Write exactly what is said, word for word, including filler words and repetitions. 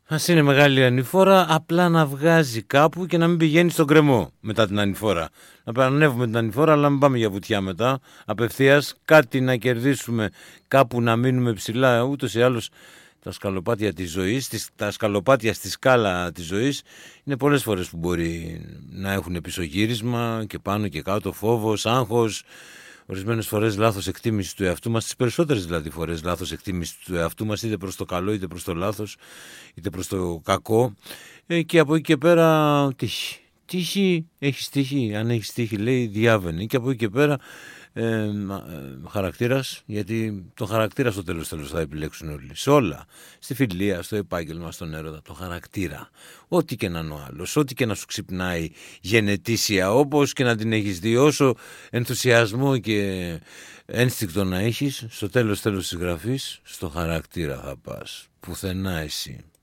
Ας είναι μεγάλη ανηφόρα, απλά να βγάζει κάπου και να μην πηγαίνει στον κρεμό μετά την ανηφόρα. Να παρανεύουμε την ανηφόρα, αλλά μην πάμε για βουτιά μετά. Απευθείας κάτι να κερδίσουμε, κάπου να μείνουμε ψηλά. Ούτως ή άλλως τα σκαλοπάτια της ζωής, τα σκαλοπάτια στη σκάλα της ζωής είναι πολλές φορές που μπορεί να έχουν πισωγύρισμα και πάνω και κάτω, φόβος, άγχος. Ορισμένες φορές λάθος εκτίμηση του εαυτού μας, τις περισσότερες δηλαδή φορές λάθος εκτίμηση του εαυτού μας, είτε προς το καλό, είτε προς το λάθος, είτε προς το κακό. Ε, και από εκεί και πέρα τύχη. Τύχη, έχεις τύχη, αν έχεις τύχη λέει διάβαινε. Και από εκεί και πέρα ε, ε, χαρακτήρας, γιατί το χαρακτήρα στο τέλος τέλος θα επιλέξουν όλοι. Σε όλα, στη φιλία, στο επάγγελμα, στον έρωτα, το χαρακτήρα. Ό,τι και να είναι ο άλλος, ό,τι και να σου ξυπνάει γενετήσια, όπως και να την έχεις δει, όσο ενθουσιασμό και ένστικτο να έχεις, στο τέλος τέλος της γραφής, στο χαρακτήρα θα πας. Πουθενά εσύ.